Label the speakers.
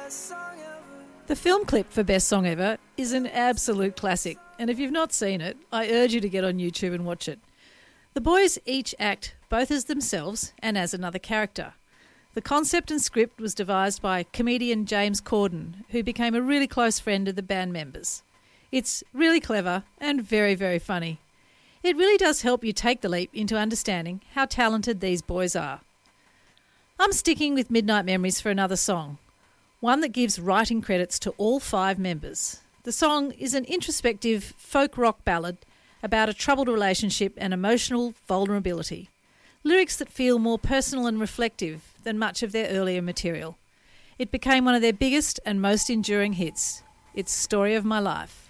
Speaker 1: The film clip for Best Song Ever is an absolute classic, and if you've not seen it, I urge you to get on YouTube and watch it. The boys each act both as themselves and as another character. The concept and script was devised by comedian James Corden, who became a really close friend of the band members. It's really clever and very, very funny. It really does help you take the leap into understanding how talented these boys are. I'm sticking with Midnight Memories for another song, one that gives writing credits to all 5 members. The song is an introspective folk rock ballad about a troubled relationship and emotional vulnerability. Lyrics that feel more personal and reflective than much of their earlier material. It became one of their biggest and most enduring hits. It's Story of My Life.